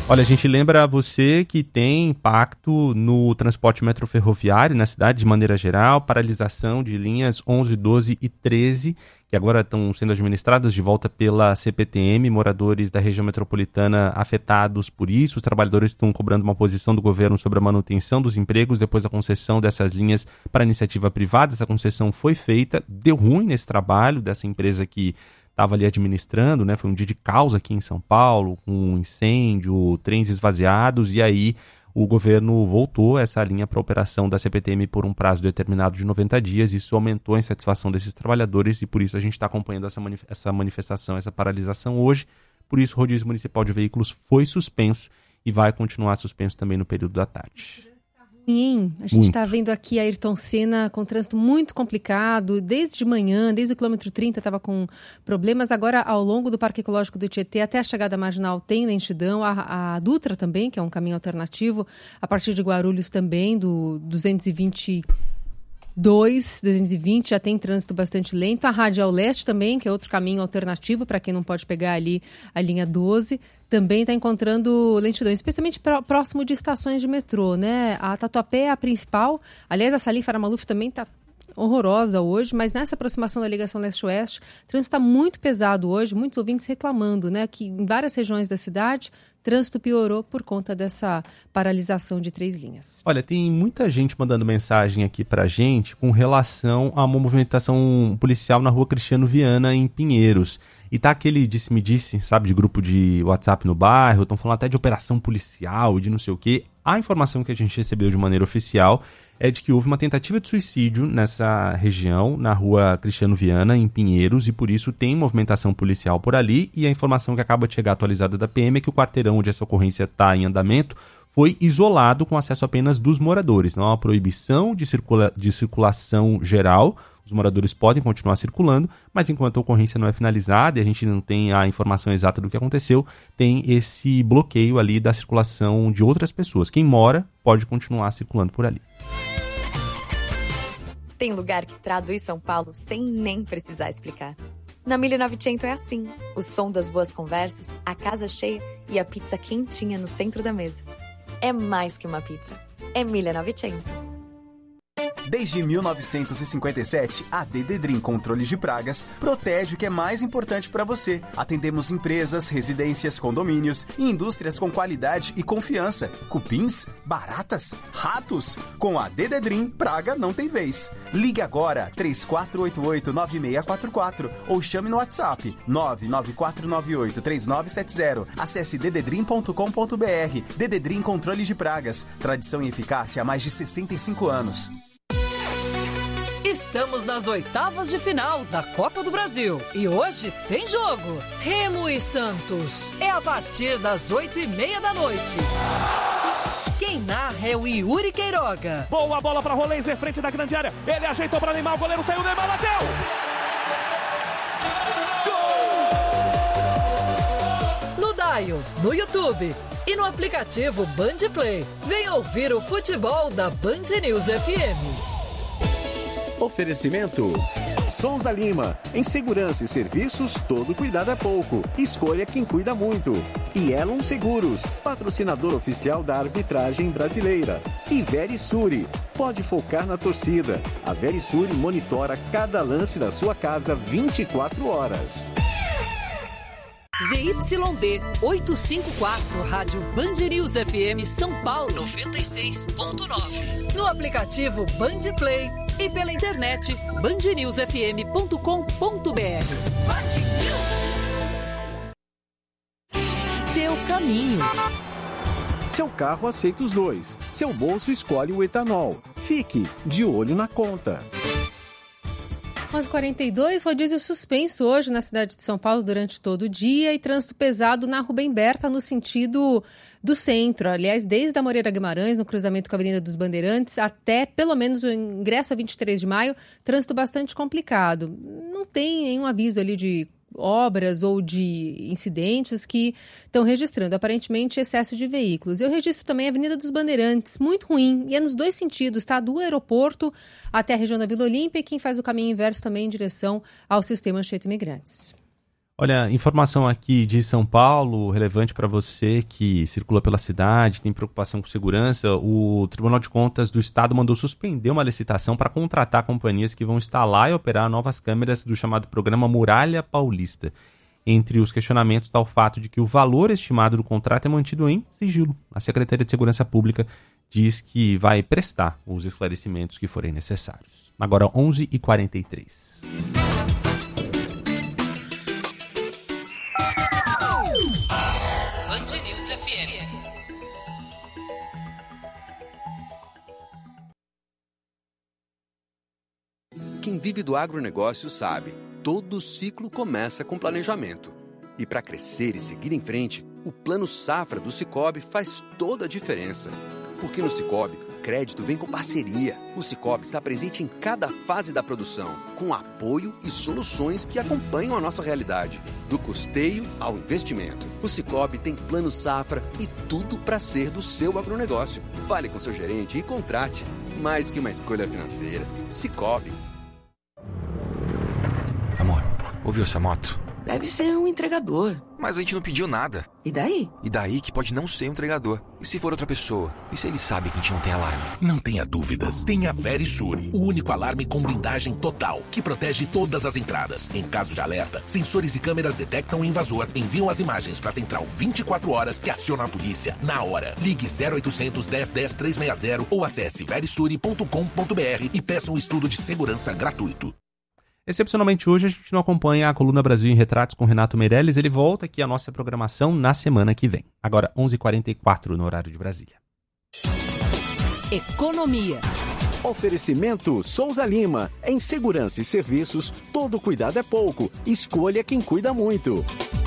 Olha, a gente lembra a você que tem impacto no transporte metroferroviário na cidade de maneira geral, paralisação de linhas 11, 12 e 13, que agora estão sendo administradas de volta pela CPTM, moradores da região metropolitana afetados por isso. Os trabalhadores estão cobrando uma posição do governo sobre a manutenção dos empregos depois da concessão dessas linhas para iniciativa privada. Essa concessão foi feita, deu ruim nesse trabalho dessa empresa que estava ali administrando, né? Foi um dia de caos aqui em São Paulo, com um incêndio, trens esvaziados, e aí o governo voltou essa linha para a operação da CPTM por um prazo determinado de 90 dias. Isso aumentou a insatisfação desses trabalhadores e por isso a gente está acompanhando essa manifestação, essa paralisação hoje. Por isso o rodízio municipal de veículos foi suspenso e vai continuar suspenso também no período da tarde. Sim, a gente está vendo aqui a Ayrton Senna com trânsito muito complicado, desde manhã, desde o quilômetro 30 estava com problemas, agora ao longo do Parque Ecológico do Tietê até a chegada marginal tem lentidão, a Dutra também, que é um caminho alternativo, a partir de Guarulhos também, do 220 já tem trânsito bastante lento. A Radial Leste também, que é outro caminho alternativo para quem não pode pegar ali a linha 12, também está encontrando lentidão, especialmente próximo de estações de metrô, né? A Tatuapé é a principal. Aliás, a Salim Faramaluf também está horrorosa hoje, mas nessa aproximação da ligação leste-oeste, o trânsito está muito pesado hoje, muitos ouvintes reclamando, né, que em várias regiões da cidade, o trânsito piorou por conta dessa paralisação de 3 linhas. Olha, tem muita gente mandando mensagem aqui pra gente com relação a uma movimentação policial na rua Cristiano Viana, em Pinheiros. E tá aquele disse-me-disse, sabe, de grupo de WhatsApp no bairro, estão falando até de operação policial, de não sei o quê. A informação que a gente recebeu de maneira oficial é de que houve uma tentativa de suicídio nessa região, na rua Cristiano Viana, em Pinheiros, e por isso tem movimentação policial por ali, e a informação que acaba de chegar atualizada da PM é que o quarteirão onde essa ocorrência está em andamento foi isolado com acesso apenas dos moradores. Não há uma proibição de circulação geral, os moradores podem continuar circulando, mas enquanto a ocorrência não é finalizada e a gente não tem a informação exata do que aconteceu, tem esse bloqueio ali da circulação de outras pessoas. Quem mora pode continuar circulando por ali. Tem lugar que traduz São Paulo sem nem precisar explicar. Na 1900 é assim. O som das boas conversas, a casa cheia e a pizza quentinha no centro da mesa. É mais que uma pizza. É 1900. Desde 1957, a Dededrim Controles de Pragas protege o que é mais importante para você. Atendemos empresas, residências, condomínios e indústrias com qualidade e confiança. Cupins, baratas, ratos. Com a Dededrim, praga não tem vez. Ligue agora 3488-9644 ou chame no WhatsApp 99498-3970. Acesse dededrim.com.br. Dededrim Controles de Pragas. Tradição e eficácia há mais de 65 anos. Estamos nas oitavas de final da Copa do Brasil e hoje tem jogo. Remo e Santos. É a partir das 8h30 da noite. Quem narra é o Yuri Queiroga. Boa bola para Rolenzer, frente da grande área. Ele ajeitou para Neymar, o goleiro saiu, Neymar bateu! No Dial, no YouTube e no aplicativo Band Play. Vem ouvir o futebol da Band News FM. Oferecimento Souza Lima. Em segurança e serviços, todo cuidado é pouco. Escolha quem cuida muito. E Elon Seguros, patrocinador oficial da arbitragem brasileira. E Verisuri, pode focar na torcida. A Verisuri monitora cada lance da sua casa 24 horas. ZYD 854, Rádio Band News FM São Paulo 96.9. No aplicativo Band Play e pela internet bandnewsfm.com.br. Seu caminho. Seu carro aceita os dois. Seu bolso escolhe o etanol. Fique de olho na conta. 11h42, rodízio suspenso hoje na cidade de São Paulo durante todo o dia e trânsito pesado na Rubem Berta no sentido do centro. Aliás, desde a Moreira Guimarães, no cruzamento com a Avenida dos Bandeirantes, até pelo menos o ingresso a 23 de maio, trânsito bastante complicado. Não tem nenhum aviso ali de obras ou de incidentes que estão registrando, aparentemente, excesso de veículos. Eu registro também a Avenida dos Bandeirantes, muito ruim, e é nos dois sentidos, tá? Do aeroporto até a região da Vila Olímpia, e quem faz o caminho inverso também em direção ao sistema Anchieta Imigrantes. Olha, informação aqui de São Paulo, relevante para você que circula pela cidade, tem preocupação com segurança. O Tribunal de Contas do Estado mandou suspender uma licitação para contratar companhias que vão instalar e operar novas câmeras do chamado programa Muralha Paulista. Entre os questionamentos está o fato de que o valor estimado do contrato é mantido em sigilo. A Secretaria de Segurança Pública diz que vai prestar os esclarecimentos que forem necessários. Agora 11h43. Band News FM. Quem vive do agronegócio sabe, todo ciclo começa com planejamento. E para crescer e seguir em frente, o Plano Safra do Sicoob faz toda a diferença. Porque no Sicoob, crédito vem com parceria. O Sicoob está presente em cada fase da produção, com apoio e soluções que acompanham a nossa realidade. Do custeio ao investimento. O Sicoob tem Plano Safra e tudo para ser do seu agronegócio. Fale com seu gerente e contrate. Mais que uma escolha financeira. Sicoob. Amor, ouviu essa moto? Deve ser um entregador. Mas a gente não pediu nada. E daí? E daí que pode não ser um entregador. E se for outra pessoa? E se ele sabe que a gente não tem alarme? Não tenha dúvidas. Tenha Verisure, o único alarme com blindagem total, que protege todas as entradas. Em caso de alerta, sensores e câmeras detectam o invasor, enviam as imagens para a central 24 horas que aciona a polícia na hora. Ligue 0800 10 10 360 ou acesse verisure.com.br e peça um estudo de segurança gratuito. Excepcionalmente hoje a gente não acompanha a Coluna Brasil em Retratos com Renato Meirelles. Ele volta aqui à nossa programação na semana que vem. Agora 11h44 no horário de Brasília. Economia. Oferecimento Souza Lima. Em segurança e serviços, todo cuidado é pouco. Escolha quem cuida muito.